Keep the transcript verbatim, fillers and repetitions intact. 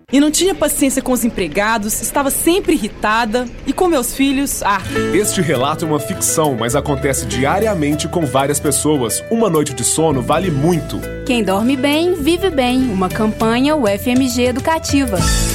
E não tinha paciência com os empregados, estava sempre irritada. E com meus filhos, ah... Este relato é uma ficção, mas acontece diariamente com várias pessoas. Uma noite de sono vale muito. Quem dorme bem, vive bem. Uma campanha U F M G Educativa.